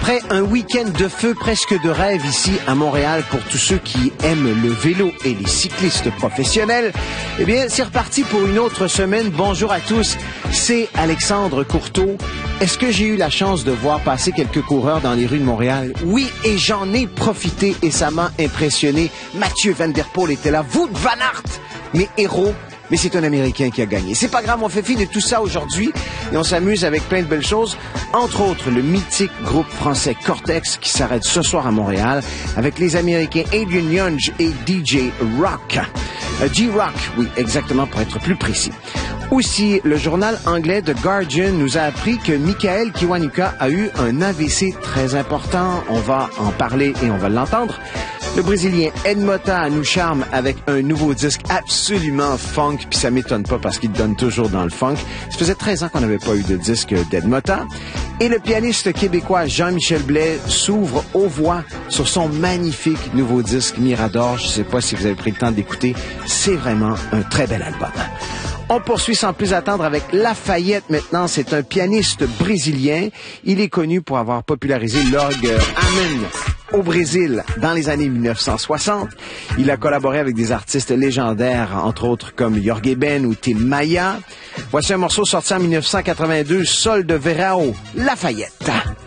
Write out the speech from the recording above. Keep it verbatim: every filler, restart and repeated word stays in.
Après un week-end de feu presque de rêve ici à Montréal pour tous ceux qui aiment le vélo et les cyclistes professionnels, eh bien, c'est reparti pour une autre semaine. Bonjour à tous, c'est Alexandre Courteau. Est-ce que j'ai eu la chance de voir passer quelques coureurs dans les rues de Montréal? Oui, et j'en ai profité et ça m'a impressionné. Mathieu Van Der Poel était là, Wout van Aert, mes héros. Mais c'est un Américain qui a gagné. C'est pas grave, on fait fi de tout ça aujourd'hui et on s'amuse avec plein de belles choses. Entre autres, le mythique groupe français Cortex qui s'arrête ce soir à Montréal avec les Américains Adrian Younge et D J Rock. Euh, G-Rock, oui, exactement, pour être plus précis. Aussi, le journal anglais The Guardian nous a appris que Mikael Kiwanuka a eu un A V C très important. On va en parler et on va l'entendre. Le Brésilien Ed Mota nous charme avec un nouveau disque absolument funk, puis ça m'étonne pas parce qu'il donne toujours dans le funk. Ça faisait treize ans qu'on n'avait pas eu de disque d'Ed Mota. Et le pianiste québécois Jean-Michel Blais s'ouvre aux voix sur son magnifique nouveau disque Mirador. Je sais pas si vous avez pris le temps d'écouter. C'est vraiment un très bel album. On poursuit sans plus attendre avec Lafayette maintenant. C'est un pianiste brésilien. Il est connu pour avoir popularisé l'orgue Amen au Brésil dans les années mille neuf cent soixante. Il a collaboré avec des artistes légendaires, entre autres comme Jorge Ben ou Tim Maia. Voici un morceau sorti en mille neuf cent quatre-vingt-deux, Sol de Verão, Lafayette.